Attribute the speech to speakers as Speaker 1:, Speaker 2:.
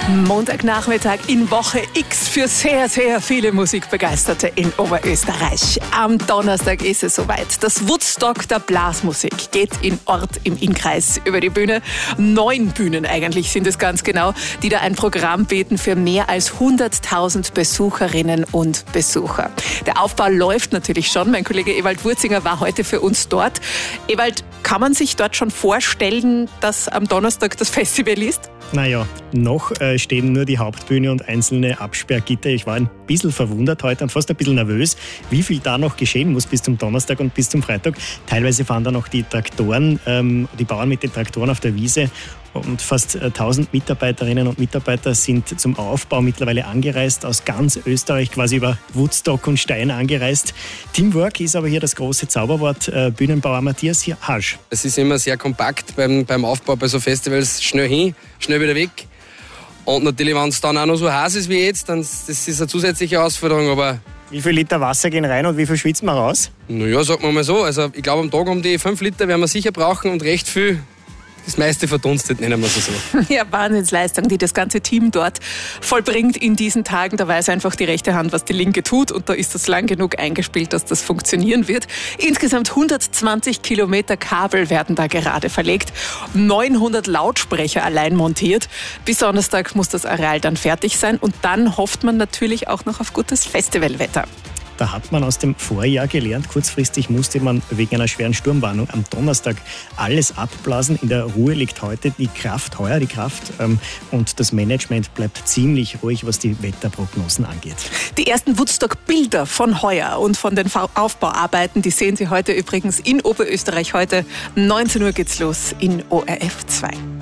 Speaker 1: Montagnachmittag in Woche X für sehr, sehr viele Musikbegeisterte in Oberösterreich. Am Donnerstag ist es soweit. Das Woodstock der Blasmusik geht in Ort im Innkreis über die Bühne. 9 Bühnen eigentlich sind es ganz genau, die da ein Programm bieten für mehr als 100.000 Besucherinnen und Besucher. Der Aufbau läuft natürlich schon. Mein Kollege Ewald Wurzinger war heute für uns dort. Ewald, kann man sich dort schon vorstellen, dass am Donnerstag das Festival ist?
Speaker 2: Naja, noch stehen nur die Hauptbühne und einzelne Absperrgitter. Ich war ein bisschen verwundert heute und fast ein bisschen nervös, wie viel da noch geschehen muss bis zum Donnerstag und bis zum Freitag. Teilweise fahren da noch die Traktoren, die Bauern mit den Traktoren auf der Wiese. Und fast 1000 Mitarbeiterinnen und Mitarbeiter sind zum Aufbau mittlerweile angereist, aus ganz Österreich, quasi über Woodstock und Stein angereist. Teamwork ist aber hier das große Zauberwort. Bühnenbauer Matthias Hasch.
Speaker 3: Es ist immer sehr kompakt beim Aufbau bei so Festivals. Schnell hin, schnell wieder weg. Und natürlich, wenn es dann auch noch so heiß ist wie jetzt, dann das ist eine zusätzliche Herausforderung. Aber
Speaker 2: wie viel Liter Wasser gehen rein und wie viel schwitzt man raus?
Speaker 3: naja, sagen wir mal so. Also ich glaube, am Tag um die 5 Liter werden wir sicher brauchen und recht viel. Das meiste verdunstet, nennen wir es so.
Speaker 1: Ja, Wahnsinnsleistung, die das ganze Team dort vollbringt in diesen Tagen. Da weiß einfach die rechte Hand, was die linke tut, und da ist das lang genug eingespielt, dass das funktionieren wird. Insgesamt 120 Kilometer Kabel werden da gerade verlegt, 900 Lautsprecher allein montiert. Bis Donnerstag muss das Areal dann fertig sein, und dann hofft man natürlich auch noch auf gutes Festivalwetter.
Speaker 2: Da hat man aus dem Vorjahr gelernt, kurzfristig musste man wegen einer schweren Sturmwarnung am Donnerstag alles abblasen. In der Ruhe liegt heute die Kraft, und das Management bleibt ziemlich ruhig, was die Wetterprognosen angeht. Die
Speaker 1: ersten Woodstock-Bilder von heuer und von den Aufbauarbeiten, die sehen Sie heute übrigens in Oberösterreich. Heute 19 Uhr geht's los in ORF 2.